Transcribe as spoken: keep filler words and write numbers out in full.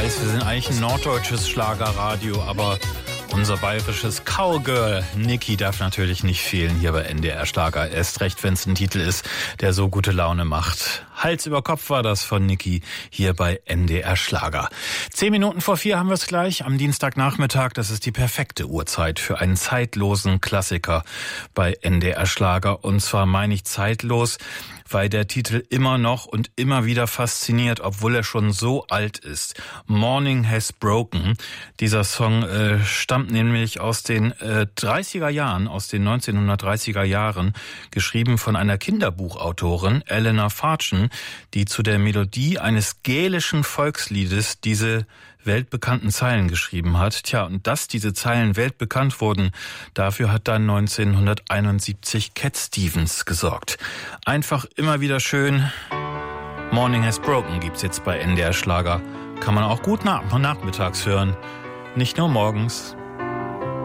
weiß, wir sind eigentlich ein norddeutsches Schlagerradio, aber unser bayerisches Cowgirl Niki darf natürlich nicht fehlen hier bei N D R Schlager. Erst recht, wenn es ein Titel ist, der so gute Laune macht. Hals über Kopf war das von Niki hier bei N D R Schlager. Zehn Minuten vor vier haben wir es gleich am Dienstagnachmittag. Das ist die perfekte Uhrzeit für einen zeitlosen Klassiker bei N D R Schlager. Und zwar meine ich zeitlos, weil der Titel immer noch und immer wieder fasziniert, obwohl er schon so alt ist. Morning Has Broken. Dieser Song äh, stammt nämlich aus den äh, dreißiger Jahren, aus den neunzehnhundertdreißiger Jahren, geschrieben von einer Kinderbuchautorin, Eleanor Farchen, die zu der Melodie eines gälischen Volksliedes diese weltbekannten Zeilen geschrieben hat. Tja, und dass diese Zeilen weltbekannt wurden, dafür hat dann neunzehnhunderteinundsiebzig Cat Stevens gesorgt. Einfach immer wieder schön. Morning Has Broken gibt's jetzt bei N D R Schlager. Kann man auch gut nach- nachmittags hören, nicht nur morgens.